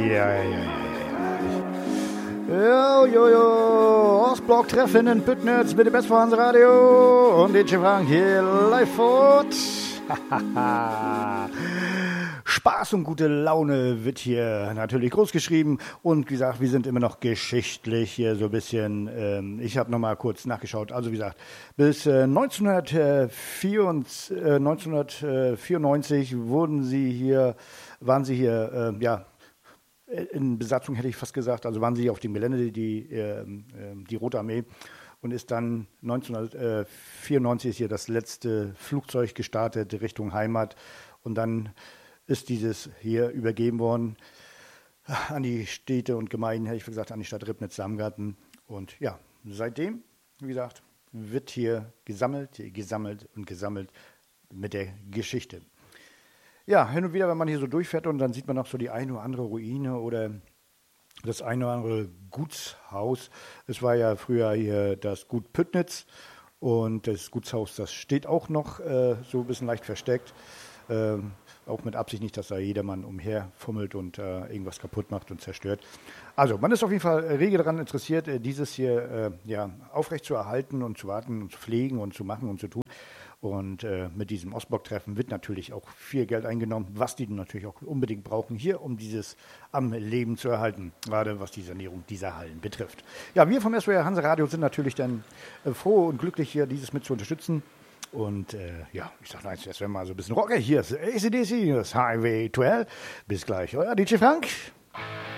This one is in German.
Jo, Ostblock-Treffen in Püttnitz mit dem Best von Radio und DJ Frank hier live vor Ort. Spaß und gute Laune wird hier natürlich groß geschrieben und wie gesagt, wir sind immer noch geschichtlich hier so ein bisschen. Ich habe nochmal kurz nachgeschaut. Also wie gesagt, bis 1994 waren sie hier, in Besatzung hätte ich fast gesagt, also waren sie auf dem Gelände, die Rote Armee, und ist dann 1994 ist hier das letzte Flugzeug gestartet Richtung Heimat, und dann ist dieses hier übergeben worden an die Städte und Gemeinden, hätte ich gesagt, an die Stadt Ribnitz-Samgarten. Und ja, seitdem, wie gesagt, wird hier gesammelt mit der Geschichte. Ja, hin und wieder, wenn man hier so durchfährt, und dann sieht man auch so die eine oder andere Ruine oder das eine oder andere Gutshaus. Es war ja früher hier das Gut Püttnitz, und das Gutshaus, das steht auch noch so ein bisschen leicht versteckt. Auch mit Absicht nicht, dass da jedermann umherfummelt und irgendwas kaputt macht und zerstört. Also man ist auf jeden Fall rege daran interessiert, dieses hier aufrecht zu erhalten und zu warten und zu pflegen und zu machen und zu tun. Und mit diesem Ostblock-Treffen wird natürlich auch viel Geld eingenommen, was die natürlich auch unbedingt brauchen hier, um dieses am Leben zu erhalten, gerade was die Sanierung dieser Hallen betrifft. Ja, wir vom SWR Hansa Radio sind natürlich dann froh und glücklich, hier dieses mit zu unterstützen. Und ich sage eins, das wäre mal so ein bisschen Rocker. Hier ist AC/DC, das Highway 12. Bis gleich, euer DJ Frank.